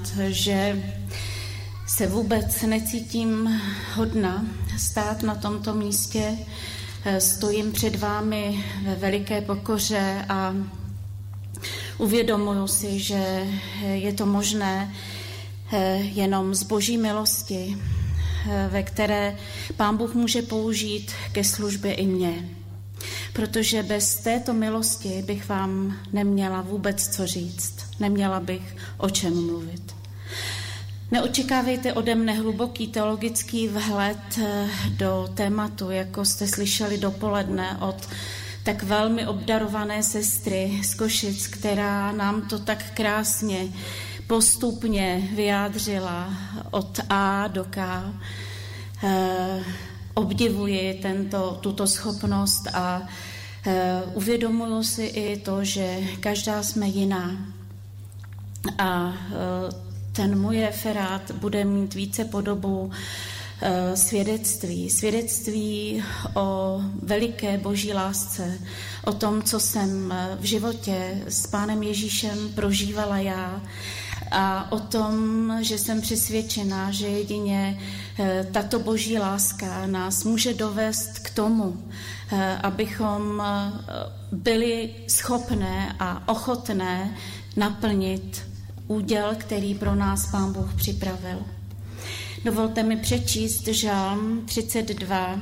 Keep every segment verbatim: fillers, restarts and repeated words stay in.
že se vůbec necítím hodna stát na tomto místě. Stojím před vámi ve veliké pokoře a uvědomuji si, že je to možné jenom z Boží milosti, ve které Pán Bůh může použít ke službě i mě. Protože bez této milosti bych vám neměla vůbec co říct, neměla bych o čem mluvit. Neočekávejte ode mne hluboký teologický vhled do tématu, jako jste slyšeli dopoledne od tak velmi obdarované sestry z Košic, která nám to tak krásně postupně vyjádřila od A do K. E, obdivuji tento, tuto schopnost a e, uvědomuji si i to, že každá jsme jiná. A e, ten můj referát bude mít více podobu e, svědectví. Svědectví o veliké Boží lásce, o tom, co jsem v životě s Pánem Ježíšem prožívala já, a o tom, že jsem přesvědčená, že jedině tato Boží láska nás může dovést k tomu, abychom byli schopné a ochotné naplnit úděl, který pro nás Pán Bůh připravil. Dovolte mi přečíst Žalm třicet dva,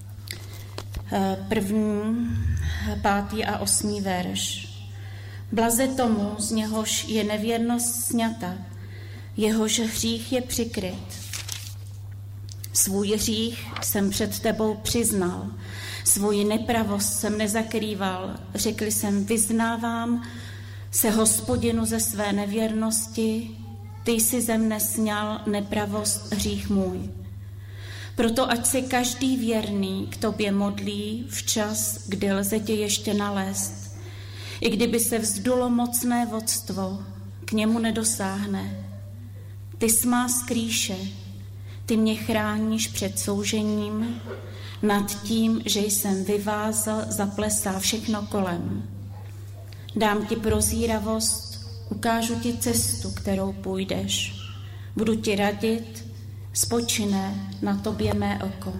první, pátý a osmý verš. Blaze tomu, z něhož je nevěrnost sňata, jehož hřích je přikryt. Svůj hřích jsem před tebou přiznal, svoji nepravost jsem nezakrýval, řekl jsem, vyznávám se Hospodinu ze své nevěrnosti, ty jsi ze mne sňal nepravost, hřích můj. Proto ať se každý věrný k tobě modlí včas, kdy lze tě ještě nalézt. I kdyby se vzdulo mocné vodstvo, k němu nedosáhne. Ty jsi má skrýše, ty mě chráníš před soužením, nad tím, že jsem vyvázal, zaplesá všechno kolem. Dám ti prozíravost, ukážu ti cestu, kterou půjdeš. Budu ti radit, spočine na tobě mé oko.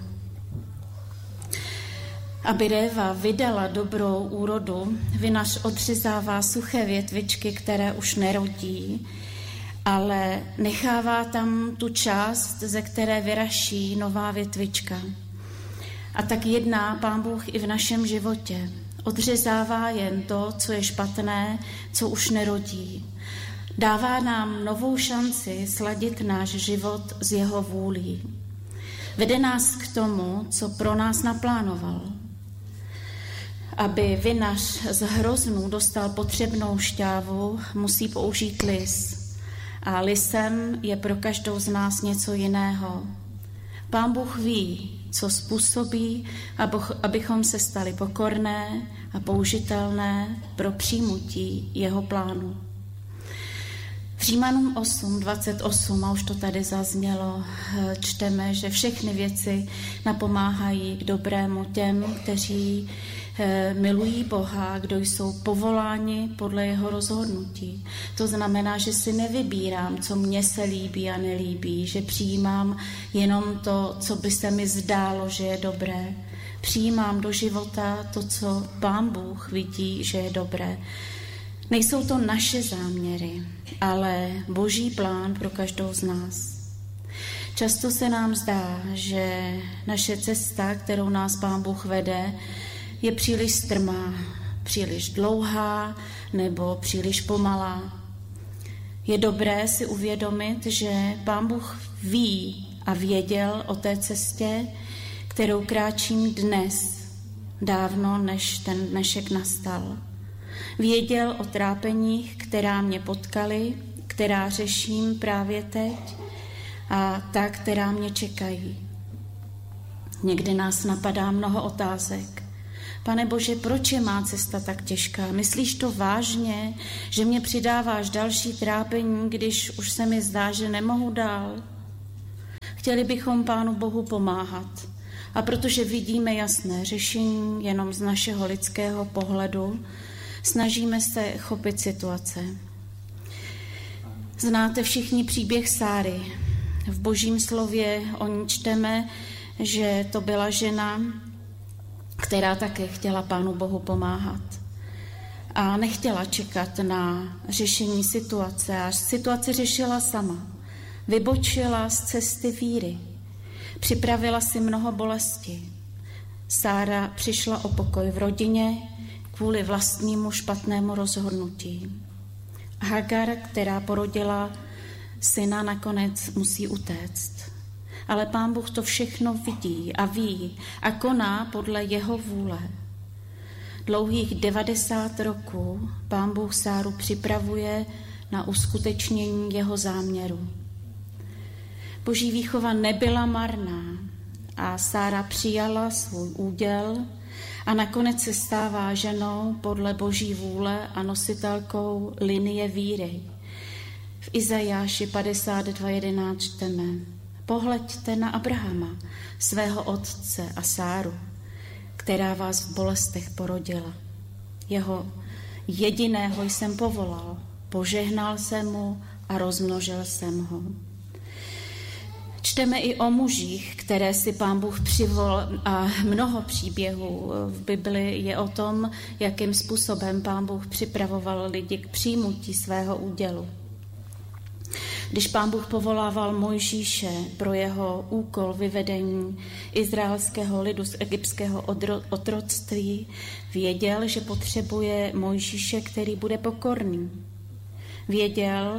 Aby réva vydala dobrou úrodu, vinař odřezává suché větvičky, které už nerodí, ale nechává tam tu část, ze které vyraší nová větvička. A tak jedná Pán Bůh i v našem životě. Odřezává jen to, co je špatné, co už nerodí. Dává nám novou šanci sladit náš život s jeho vůlí. Vede nás k tomu, co pro nás naplánoval. Aby vinař z hroznů dostal potřebnou šťávu, musí použít lis. A lisem je pro každou z nás něco jiného. Pán Bůh ví, co způsobí, abychom se stali pokorné a použitelné pro přijmutí jeho plánu. V Římanům osm, dvacet osm, a už to tady zaznělo, čteme, že všechny věci napomáhají k dobrému těm, kteří milují Boha, kdo jsou povoláni podle jeho rozhodnutí. To znamená, že si nevybírám, co mně se líbí a nelíbí, že přijímám jenom to, co by se mi zdálo, že je dobré. Přijímám do života to, co Pán Bůh vidí, že je dobré. Nejsou to naše záměry, ale Boží plán pro každou z nás. Často se nám zdá, že naše cesta, kterou nás Pán Bůh vede, je příliš strmá, příliš dlouhá nebo příliš pomalá. Je dobré si uvědomit, že Pán Bůh ví a věděl o té cestě, kterou kráčím dnes, dávno než ten dnešek nastal. Věděl o trápeních, která mě potkaly, která řeším právě teď a ta, která mě čekají. Někdy nás napadá mnoho otázek. Pane Bože, proč je má cesta tak těžká? Myslíš to vážně, že mě přidáváš další trápení, když už se mi zdá, že nemohu dál? Chtěli bychom Pánu Bohu pomáhat. A protože vidíme jasné řešení jenom z našeho lidského pohledu, snažíme se chopit situace. Znáte všichni příběh Sáry. V Božím slově o ní čteme, že to byla žena, která také chtěla Pánu Bohu pomáhat. A nechtěla čekat na řešení situace, až situaci řešila sama. Vybočila z cesty víry. Připravila si mnoho bolesti. Sára přišla o pokoj v rodině kvůli vlastnímu špatnému rozhodnutí. Hagar, která porodila syna, nakonec musí utéct. Ale Pán Bůh to všechno vidí a ví a koná podle jeho vůle. Dlouhých devadesát roků Pán Bůh Sáru připravuje na uskutečnění jeho záměru. Boží výchova nebyla marná a Sára přijala svůj úděl a nakonec se stává ženou podle Boží vůle a nositelkou linie víry. V Izajáši padesát dva jedenáct čteme: Pohleďte na Abrahama, svého otce a Sáru, která vás v bolestech porodila. Jeho jediného jsem povolal, požehnal jsem mu a rozmnožil jsem ho. Čteme i o mužích, které si Pán Bůh přivolal, a mnoho příběhů v Bibli je o tom, jakým způsobem Pán Bůh připravoval lidi k přijmutí svého údělu. Když Pán Bůh povolával Mojžíše pro jeho úkol vyvedení izraelského lidu z egyptského otroctví, věděl, že potřebuje Mojžíše, který bude pokorný. Věděl,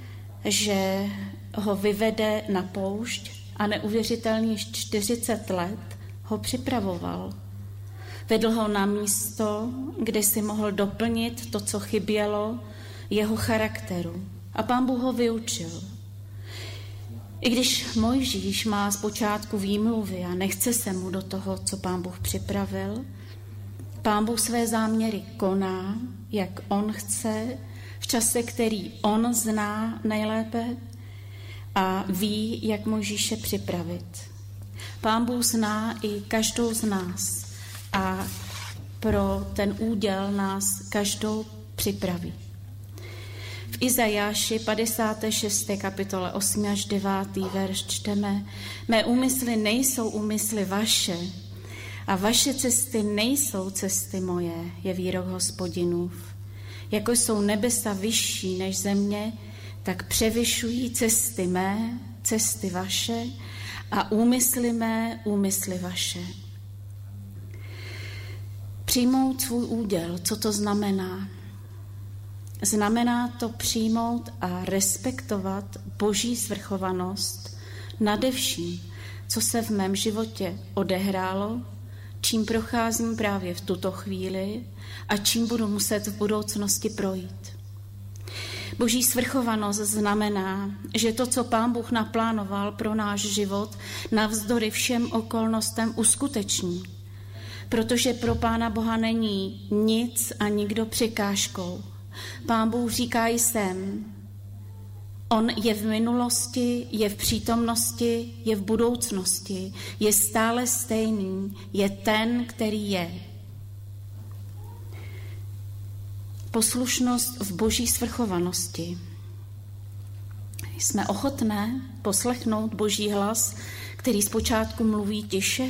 že ho vyvede na poušť a neuvěřitelných čtyřicet let ho připravoval. Vedl ho na místo, kde si mohl doplnit to, co chybělo jeho charakteru. A Pán Bůh ho vyučil. I když Mojžíš má zpočátku výmluvy a nechce se mu do toho, co Pán Bůh připravil, Pán Bůh své záměry koná, jak on chce, v čase, který on zná nejlépe a ví, jak Mojžíše připravit. Pán Bůh zná i každou z nás a pro ten úděl nás každou připraví. V Izajáši padesáté šesté kapitole osmý až devátý verš čteme: Mé úmysly nejsou úmysly vaše a vaše cesty nejsou cesty moje, je výrok Hospodinův. Jako jsou nebesa vyšší než země, tak převyšují cesty mé, cesty vaše a úmysly mé, úmysly vaše. Přijmout svůj úděl, co to znamená? Znamená to přijmout a respektovat Boží svrchovanost nade vším, co se v mém životě odehrálo, čím procházím právě v tuto chvíli a čím budu muset v budoucnosti projít. Boží svrchovanost znamená, že to, co Pán Bůh naplánoval pro náš život, navzdory všem okolnostem uskuteční. Protože pro Pána Boha není nic a nikdo překážkou. Pán Bůh říká jsem. On je v minulosti, je v přítomnosti, je v budoucnosti, je stále stejný, je ten, který je. Poslušnost v Boží svrchovanosti. Jsme ochotné poslechnout Boží hlas, který zpočátku mluví tiše?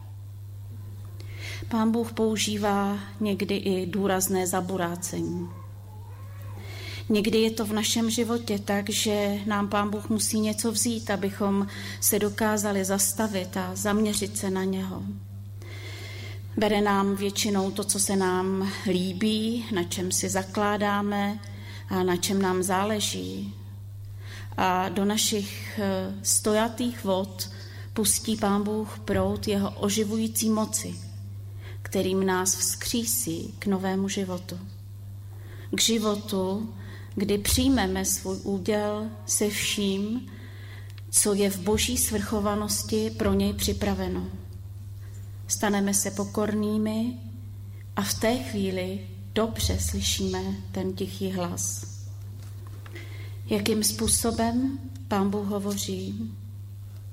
Pán Bůh používá někdy i důrazné zaburácení. Někdy je to v našem životě tak, že nám Pán Bůh musí něco vzít, abychom se dokázali zastavit a zaměřit se na něho. Bere nám většinou to, co se nám líbí, na čem si zakládáme a na čem nám záleží. A do našich stojatých vod pustí Pán Bůh proud jeho oživující moci, kterým nás vzkřísí k novému životu. K životu, kdy přijmeme svůj úděl se vším, co je v Boží svrchovanosti pro něj připraveno. Staneme se pokornými a v té chvíli dobře slyšíme ten tichý hlas. Jakým způsobem Pán Bůh hovoří?